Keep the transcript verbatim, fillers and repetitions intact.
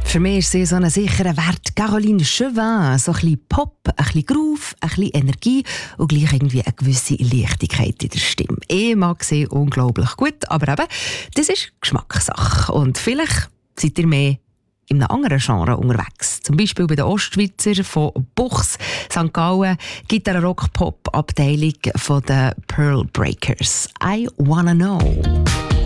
Für mich ist sie so ein sicherer Wert. Caroline Chauvin, so ein bisschen Pop, ein bisschen Groove, ein bisschen Energie und gleich irgendwie eine gewisse Leichtigkeit in der Stimme. Ich mag sie unglaublich gut, aber eben, das ist Geschmackssache. Und vielleicht seid ihr mehr in einem anderen Genre unterwegs. Zum Beispiel bei den Ostschweizer von Buchs, Sankt Gallen, Gitarre-Rock-Pop-Abteilung von den Pearl Breakers. I Wanna Know.